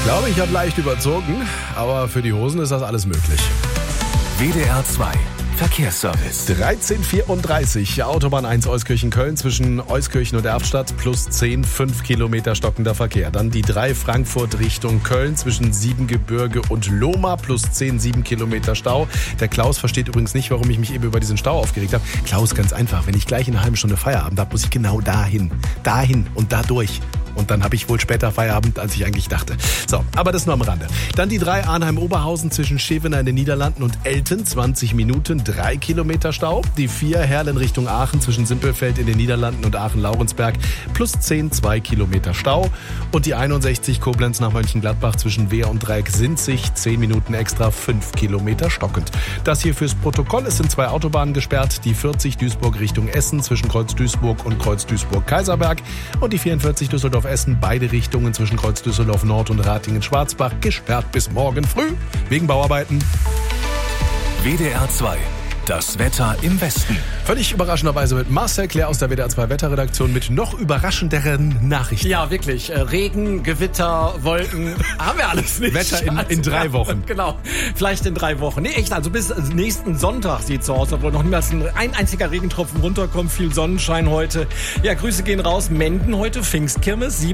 glaube, ich habe leicht überzogen, aber für die Hosen ist das alles möglich. WDR 2 Verkehrsservice. 13:34, Autobahn 1 Euskirchen-Köln zwischen Euskirchen und Erftstadt plus 10, 5 Kilometer stockender Verkehr. Dann die 3 Frankfurt Richtung Köln zwischen Siebengebirge und Lohmar plus 10, 7 Kilometer Stau. Der Klaus versteht übrigens nicht, warum ich mich eben über diesen Stau aufgeregt habe. Klaus, ganz einfach, wenn ich gleich in einer halben Stunde Feierabend habe, muss ich genau dahin und da durch. Und dann habe ich wohl später Feierabend, als ich eigentlich dachte. So, aber das nur am Rande. Dann die 3 Arnheim-Oberhausen zwischen Schevener in den Niederlanden und Elten, 20 Minuten, 3 Kilometer Stau. Die 4 Herlen Richtung Aachen zwischen Simpelfeld in den Niederlanden und Aachen-Laurensberg plus 10, 2 Kilometer Stau. Und die 61 Koblenz nach Mönchengladbach zwischen Wehr und Dreieck-Sinzig, 10 Minuten extra, 5 Kilometer stockend. Das hier fürs Protokoll. Es sind 2 Autobahnen gesperrt. Die 40 Duisburg Richtung Essen zwischen Kreuz Duisburg und Kreuz Duisburg-Kaiserberg. Und die 44 Düsseldorf-Essen, beide Richtungen zwischen Kreuz Düsseldorf Nord und Ratingen-Schwarzbach gesperrt bis morgen früh wegen Bauarbeiten. WDR 2. Das Wetter im Westen. Völlig überraschenderweise mit Marcel Claire aus der WDR 2 Wetterredaktion mit noch überraschenderen Nachrichten. Ja, wirklich. Regen, Gewitter, Wolken, haben wir alles nicht. Wetter in 3 Wochen. Genau, vielleicht in 3 Wochen. Nee, echt, also bis nächsten Sonntag sieht es so aus, obwohl noch niemals ein einziger Regentropfen runterkommt. Viel Sonnenschein heute. Ja, Grüße gehen raus. Menden heute, Pfingstkirmes,